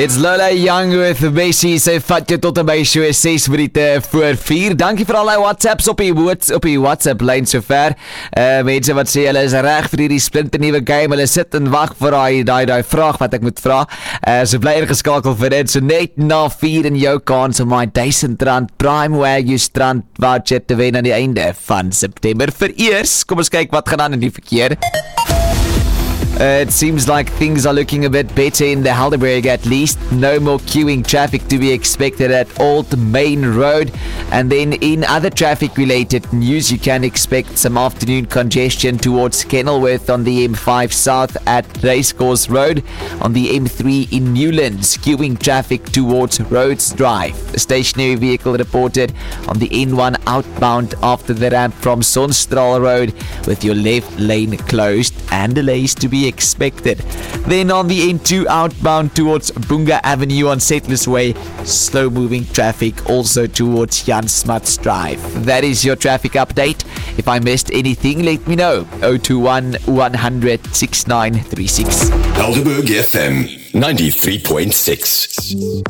It's Lola Young with Bessie. Sy vat jou tot en by so 6 minute voor 4. Dankie vir al die WhatsApps op die WhatsApp lyn sover. Mense wat sê hulle is reg vir hierdie splinternuwe game. Hulle sit en wag vir daai vraag wat ek moet vra. So bly ingeskakel vir dit. So net na 4 in jou kans om my R1000 Prime Wagyu strand voucher te wen aan die einde van September. Vir eers, kom ons kyk wat gaan aan in die verkeer. It seems like things are looking a bit better in the Helderberg at least. No more queuing traffic to be expected at Old Main Road. And then in other traffic related news, you can expect some afternoon congestion towards Kenilworth on the M5 South at Racecourse Road. On the M3 in Newlands, queuing traffic towards Rhodes Drive. A stationary vehicle reported on the N1 outbound after the ramp from Sonstraal Road with your left lane closed and delays to be expected. Then on the N2 outbound towards Bunga Avenue on Settlers Way, slow moving traffic also towards Jan Smuts Drive. That is your traffic update. If I missed anything, let me know. 021 100 6936. Helderberg FM 93.6.